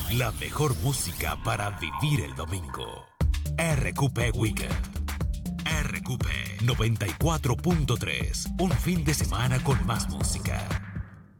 La mejor música para vivir el domingo. RQP Weekend. RQP 94.3. Un fin de semana con más música.